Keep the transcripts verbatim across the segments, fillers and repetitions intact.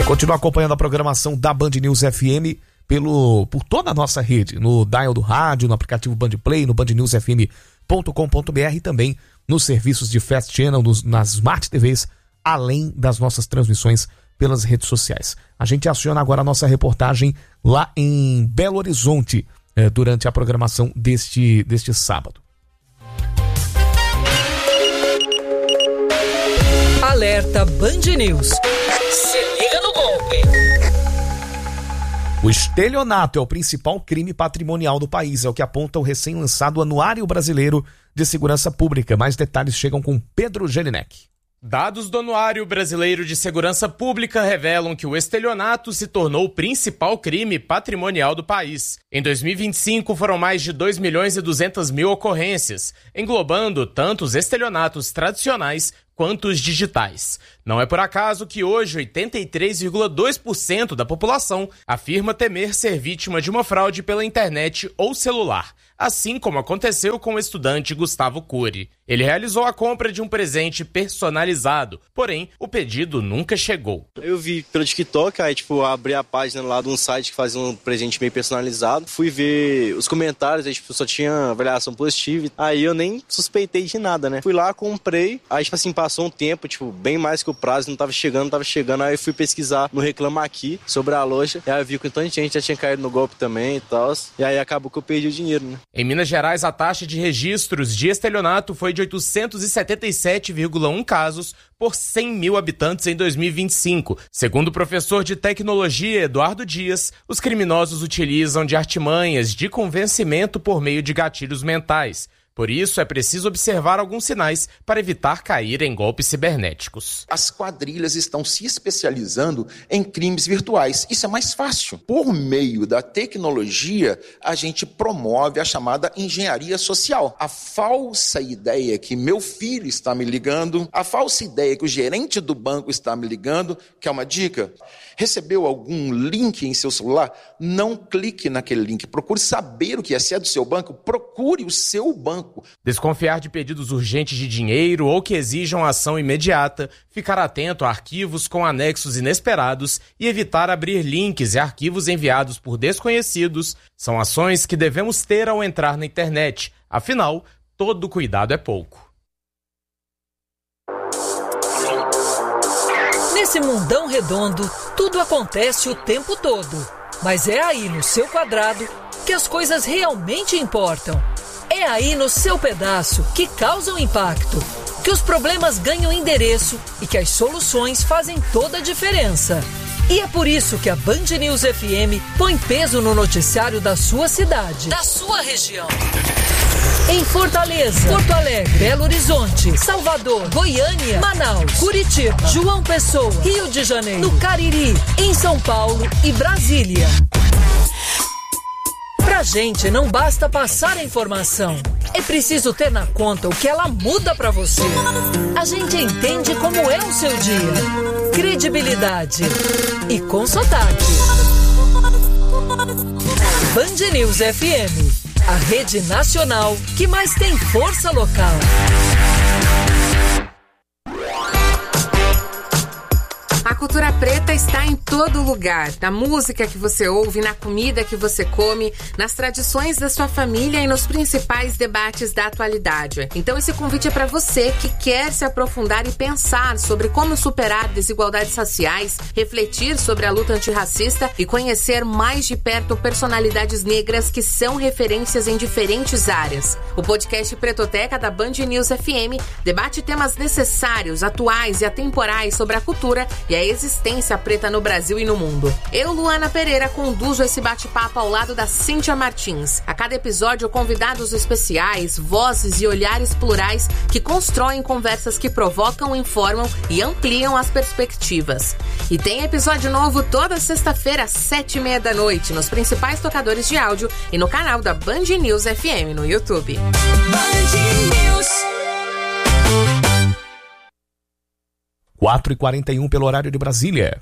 Você continua acompanhando a programação da Band News F M pelo, por toda a nossa rede, no dial do rádio, no aplicativo Band Play, no band news f m ponto com ponto b r e também nos serviços de Fast Channel, nos, nas Smart T Vs, além das nossas transmissões pelas redes sociais. A gente aciona agora a nossa reportagem lá em Belo Horizonte, eh, durante a programação deste, deste sábado. Alerta Band News. Se liga no golpe. O estelionato é o principal crime patrimonial do país, é o que aponta o recém-lançado Anuário Brasileiro de Segurança Pública. Mais detalhes chegam com Pedro Jelinek. Dados do Anuário Brasileiro de Segurança Pública revelam que o estelionato se tornou o principal crime patrimonial do país. Em dois mil e vinte e cinco, foram mais de dois milhões e duzentas mil ocorrências, englobando tanto os estelionatos tradicionais quanto os digitais. Não é por acaso que hoje oitenta e três vírgula dois por cento da população afirma temer ser vítima de uma fraude pela internet ou celular, assim como aconteceu com o estudante Gustavo Cury. Ele realizou a compra de um presente personalizado, porém, o pedido nunca chegou. Eu vi pelo TikTok, aí tipo, abri a página lá de um site que fazia um presente meio personalizado, fui ver os comentários, aí tipo, só tinha avaliação positiva, aí eu nem suspeitei de nada, né? Fui lá, comprei, aí tipo assim, passou um tempo, tipo, bem mais que o prazo, não tava chegando, não tava chegando, aí eu fui pesquisar no Reclama Aqui sobre a loja, e aí eu vi que tanta gente já tinha caído no golpe também e tal, e aí acabou que eu perdi o dinheiro, né? Em Minas Gerais, a taxa de registros de estelionato foi de oitocentos e setenta e sete vírgula um casos por cem mil habitantes em dois mil e vinte e cinco. Segundo o professor de tecnologia Eduardo Dias, os criminosos utilizam de artimanhas de convencimento por meio de gatilhos mentais. Por isso, é preciso observar alguns sinais para evitar cair em golpes cibernéticos. As quadrilhas estão se especializando em crimes virtuais. Isso é mais fácil. Por meio da tecnologia, a gente promove a chamada engenharia social. A falsa ideia que meu filho está me ligando, a falsa ideia que o gerente do banco está me ligando, que é uma dica, recebeu algum link em seu celular? Não clique naquele link. Procure saber o que é. Se é do seu banco, procure o seu banco. Desconfiar de pedidos urgentes de dinheiro ou que exijam ação imediata, ficar atento a arquivos com anexos inesperados e evitar abrir links e arquivos enviados por desconhecidos são ações que devemos ter ao entrar na internet. Afinal, todo cuidado é pouco. Nesse mundão redondo, tudo acontece o tempo todo. Mas é aí no seu quadrado que as coisas realmente importam. É aí no seu pedaço que causam impacto, que os problemas ganham endereço e que as soluções fazem toda a diferença. E é por isso que a Band News F M põe peso no noticiário da sua cidade, da sua região. Em Fortaleza, Porto Alegre, Belo Horizonte, Salvador, Goiânia, Manaus, Curitiba, João Pessoa, Rio de Janeiro, no Cariri, em São Paulo e Brasília. Pra gente não basta passar a informação, é preciso ter na conta o que ela muda pra você. A gente entende como é o seu dia. Credibilidade e com sotaque. Band News F M, a rede nacional que mais tem força local. A cultura preta está em todo lugar, na música que você ouve, na comida que você come, nas tradições da sua família e nos principais debates da atualidade. Então esse convite é para você que quer se aprofundar e pensar sobre como superar desigualdades raciais, refletir sobre a luta antirracista e conhecer mais de perto personalidades negras que são referências em diferentes áreas. O podcast Pretoteca da Band News F M debate temas necessários, atuais e atemporais sobre a cultura e a existência preta no Brasil e no mundo. Eu, Luana Pereira, conduzo esse bate-papo ao lado da Cíntia Martins. A cada episódio, convidados especiais, vozes e olhares plurais que constroem conversas que provocam, informam e ampliam as perspectivas. E tem episódio novo toda sexta-feira às sete e meia da noite nos principais tocadores de áudio e no canal da Band News F M no YouTube. Band News. quatro e quarenta e um pelo horário de Brasília.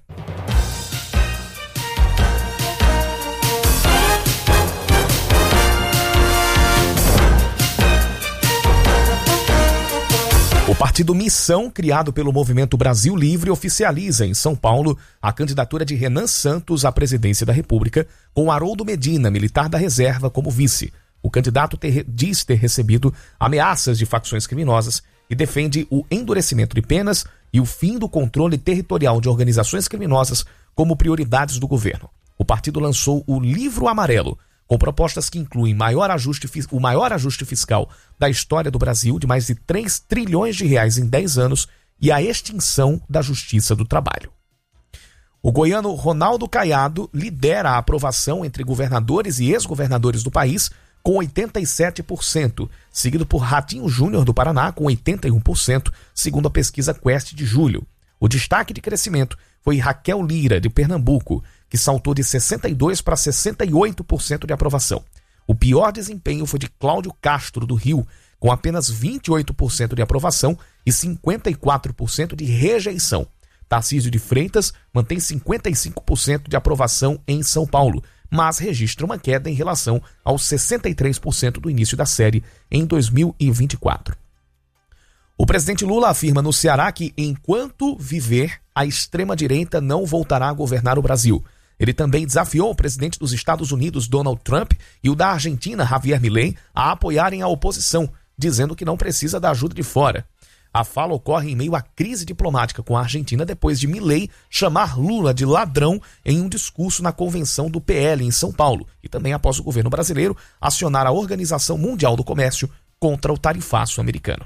O partido Missão, criado pelo Movimento Brasil Livre, oficializa em São Paulo a candidatura de Renan Santos à presidência da República, com Haroldo Medina, militar da reserva, como vice. O candidato ter, diz ter recebido ameaças de facções criminosas e defende o endurecimento de penas e o fim do controle territorial de organizações criminosas como prioridades do governo. O partido lançou o Livro Amarelo, com propostas que incluem maior ajuste, o maior ajuste fiscal da história do Brasil, de mais de três trilhões de reais em dez anos, e a extinção da Justiça do Trabalho. O goiano Ronaldo Caiado lidera a aprovação entre governadores e ex-governadores do país, com oitenta e sete por cento, seguido por Ratinho Júnior do Paraná, com oitenta e um por cento, segundo a pesquisa Quest de julho. O destaque de crescimento foi Raquel Lira, de Pernambuco, que saltou de sessenta e dois por cento para sessenta e oito por cento de aprovação. O pior desempenho foi de Cláudio Castro, do Rio, com apenas vinte e oito por cento de aprovação e cinquenta e quatro por cento de rejeição. Tarcísio de Freitas mantém cinquenta e cinco por cento de aprovação em São Paulo, mas registra uma queda em relação aos sessenta e três por cento do início da série em dois mil e vinte e quatro. O presidente Lula afirma no Ceará que, enquanto viver, a extrema-direita não voltará a governar o Brasil. Ele também desafiou o presidente dos Estados Unidos, Donald Trump, e o da Argentina, Javier Milei, a apoiarem a oposição, dizendo que não precisa da ajuda de fora. A fala ocorre em meio à crise diplomática com a Argentina depois de Milei chamar Lula de ladrão em um discurso na convenção do P L em São Paulo, e também após o governo brasileiro acionar a Organização Mundial do Comércio contra o tarifaço americano.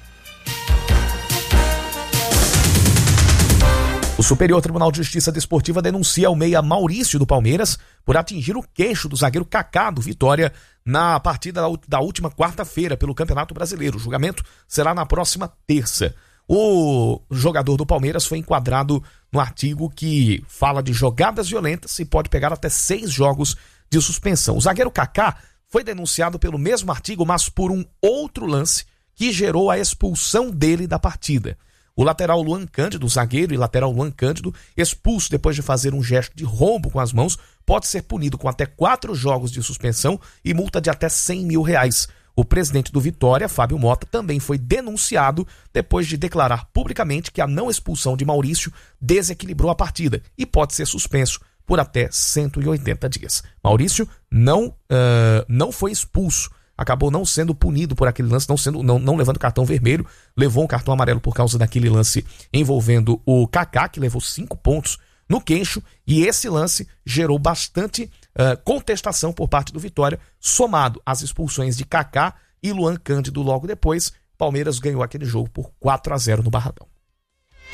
O Superior Tribunal de Justiça Desportiva denuncia o meia Maurício do Palmeiras por atingir o queixo do zagueiro Kaká do Vitória na partida da última quarta-feira pelo Campeonato Brasileiro. O julgamento será na próxima terça. O jogador do Palmeiras foi enquadrado no artigo que fala de jogadas violentas e pode pegar até seis jogos de suspensão. O zagueiro Kaká foi denunciado pelo mesmo artigo, mas por um outro lance que gerou a expulsão dele da partida. O lateral Luan Cândido, zagueiro e lateral Luan Cândido, expulso depois de fazer um gesto de roubo com as mãos, pode ser punido com até quatro jogos de suspensão e multa de até cem mil reais. O presidente do Vitória, Fábio Mota, também foi denunciado depois de declarar publicamente que a não expulsão de Maurício desequilibrou a partida e pode ser suspenso por até cento e oitenta dias. Maurício não, uh, não foi expulso. Acabou não sendo punido por aquele lance, não, sendo, não, não levando cartão vermelho, levou um cartão amarelo por causa daquele lance envolvendo o Kaká, que levou cinco pontos no queixo, e esse lance gerou bastante uh, contestação por parte do Vitória, somado às expulsões de Kaká e Luan Cândido logo depois. Palmeiras ganhou aquele jogo por quatro a zero no Barradão.